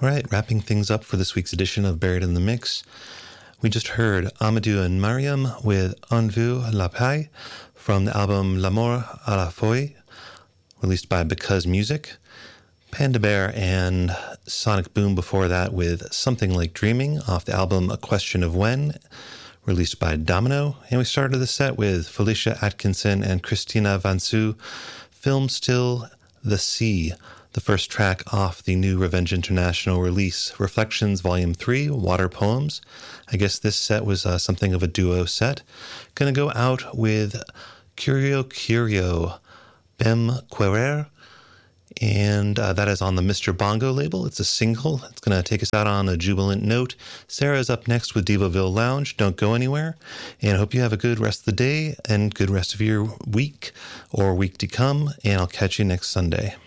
All right, wrapping things up for this week's edition of Buried in the Mix. We just heard Amadou and Mariam with On Veut la Paix from the album L'amour à la folie, released by Because Music. Panda Bear and Sonic Boom before that with Something Like Dreaming off the album A Question of When, released by Domino. And we started the set with Felicia Atkinson and Christina Vansu, Film Still the Sea, the first track off the new Revenge International release, Reflections Volume 3, Water Poems. I guess this set was something of a duo set. Gonna go out with Curio Curio, Bem Querer, and that is on the Mr. Bongo label. It's a single. It's going to take us out on a jubilant note. Sarah's up next with Divaville Lounge. Don't go anywhere. And I hope you have a good rest of the day and good rest of your week or week to come. And I'll catch you next Sunday.